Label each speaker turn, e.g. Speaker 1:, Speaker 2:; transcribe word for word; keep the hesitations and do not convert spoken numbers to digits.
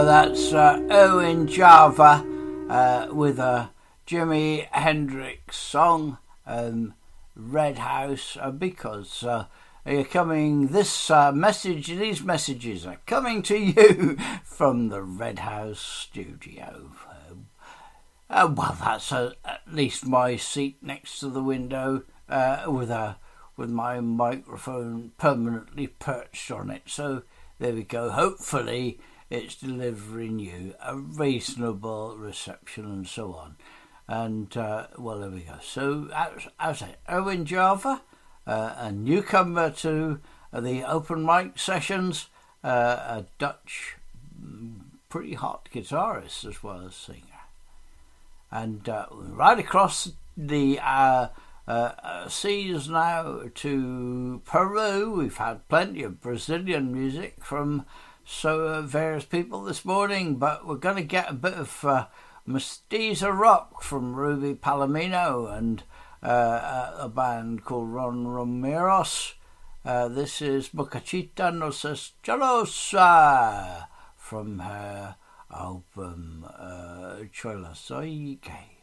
Speaker 1: That's uh, Owen Java uh, with a Jimi Hendrix song, um, Red House, uh, because uh, you're coming. This uh, message, these messages are coming to you from the Red House studio. Uh, well, that's uh, at least my seat next to the window uh, with a with my microphone permanently perched on it. So there we go. Hopefully it's delivering you a reasonable reception and so on. And, uh, well, there we go. So, how's, how's it? Owen Java, uh, a newcomer to the open mic sessions, uh, a Dutch, pretty hot guitarist as well as singer. And uh, right across the uh, uh, uh, seas now to Peru, we've had plenty of Brazilian music from so uh, various people this morning, but we're going to get a bit of uh, Mestiza Rock from Ruby Palomino and uh, a band called Ron Romeros. Uh, this is Bocachita Nos Chalosa from her album uh, Chola Soy Gay.